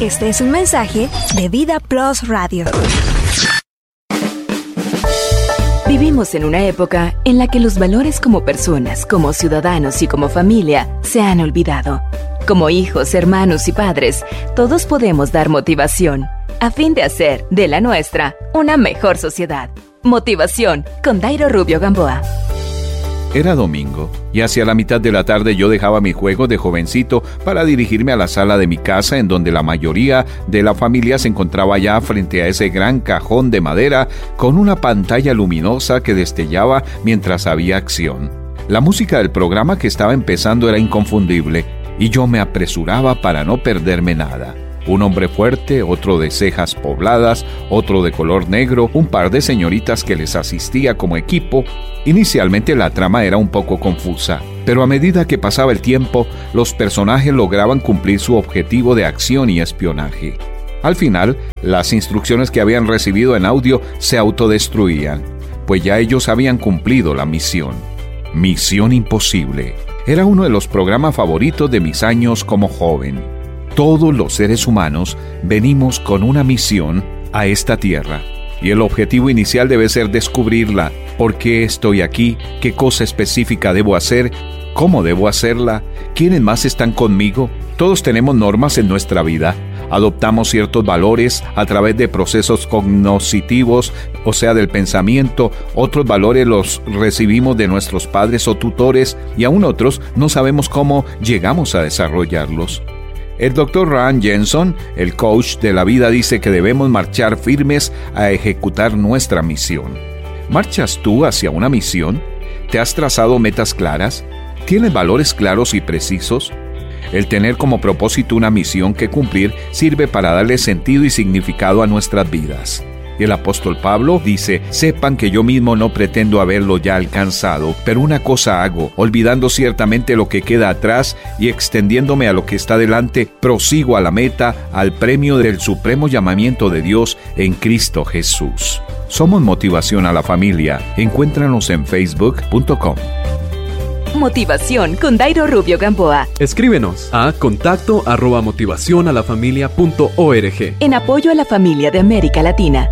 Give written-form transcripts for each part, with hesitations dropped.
Este es un mensaje de Vida Plus Radio. Vivimos en una época en la que los valores como personas, como ciudadanos y como familia se han olvidado. Como hijos, hermanos y padres, todos podemos dar motivación a fin de hacer de la nuestra una mejor sociedad. Motivación con Dairo Rubio Gamboa. Era domingo, y hacia la mitad de la tarde yo dejaba mi juego de jovencito para dirigirme a la sala de mi casa, en donde la mayoría de la familia se encontraba ya frente a ese gran cajón de madera con una pantalla luminosa que destellaba mientras había acción. La música del programa que estaba empezando era inconfundible, y yo me apresuraba para no perderme nada. Un hombre fuerte, otro de cejas pobladas, otro de color negro, un par de señoritas que les asistía como equipo. Inicialmente la trama era un poco confusa, pero a medida que pasaba el tiempo, los personajes lograban cumplir su objetivo de acción y espionaje. Al final, las instrucciones que habían recibido en audio se autodestruían, pues ya ellos habían cumplido la misión. Misión Imposible. Era uno de los programas favoritos de mis años como joven. Todos los seres humanos venimos con una misión a esta tierra, y el objetivo inicial debe ser descubrirla. ¿Por qué estoy aquí? ¿Qué cosa específica debo hacer? ¿Cómo debo hacerla? ¿Quiénes más están conmigo? Todos tenemos normas en nuestra vida. Adoptamos ciertos valores a través de procesos cognitivos, o sea, del pensamiento. Otros valores los recibimos de nuestros padres o tutores, y aún otros no sabemos cómo llegamos a desarrollarlos. El Dr. Rand Jensen, el coach de la vida, dice que debemos marchar firmes a ejecutar nuestra misión. ¿Marchas tú hacia una misión? ¿Te has trazado metas claras? ¿Tienes valores claros y precisos? El tener como propósito una misión que cumplir sirve para darle sentido y significado a nuestras vidas. Y el apóstol Pablo dice: sepan que yo mismo no pretendo haberlo ya alcanzado, pero una cosa hago, olvidando ciertamente lo que queda atrás y extendiéndome a lo que está delante, prosigo a la meta, al premio del supremo llamamiento de Dios en Cristo Jesús. Somos Motivación a la Familia. Encuéntranos en facebook.com. Motivación con Dairo Rubio Gamboa. Escríbenos a contacto@motivacionalafamilia.org. En apoyo a la familia de América Latina.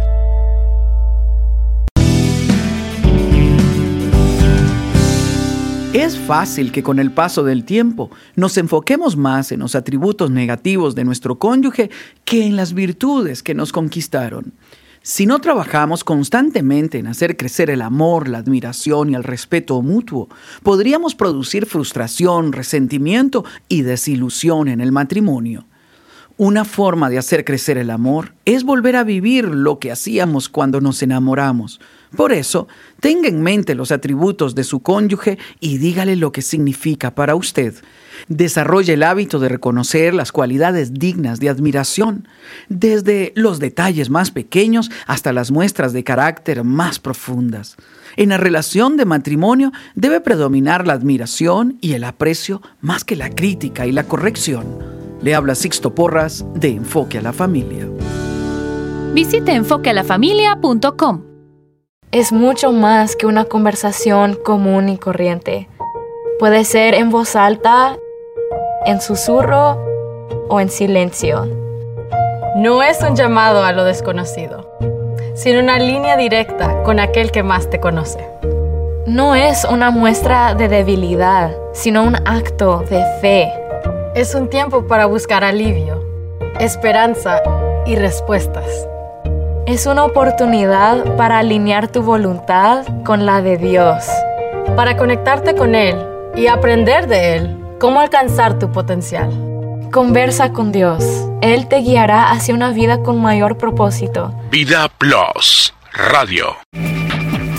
Es fácil que con el paso del tiempo nos enfoquemos más en los atributos negativos de nuestro cónyuge que en las virtudes que nos conquistaron. Si no trabajamos constantemente en hacer crecer el amor, la admiración y el respeto mutuo, podríamos producir frustración, resentimiento y desilusión en el matrimonio. Una forma de hacer crecer el amor es volver a vivir lo que hacíamos cuando nos enamoramos. Por eso, tenga en mente los atributos de su cónyuge y dígale lo que significa para usted. Desarrolle el hábito de reconocer las cualidades dignas de admiración, desde los detalles más pequeños hasta las muestras de carácter más profundas. En la relación de matrimonio debe predominar la admiración y el aprecio más que la crítica y la corrección. Le habla Sixto Porras de Enfoque a la Familia. Visite enfoquealafamilia.com. Es mucho más que una conversación común y corriente. Puede ser en voz alta, en susurro o en silencio. No es un llamado a lo desconocido, sino una línea directa con aquel que más te conoce. No es una muestra de debilidad, sino un acto de fe. Es un tiempo para buscar alivio, esperanza y respuestas. Es una oportunidad para alinear tu voluntad con la de Dios. Para conectarte con Él y aprender de Él cómo alcanzar tu potencial. Conversa con Dios. Él te guiará hacia una vida con mayor propósito. Vida Plus Radio.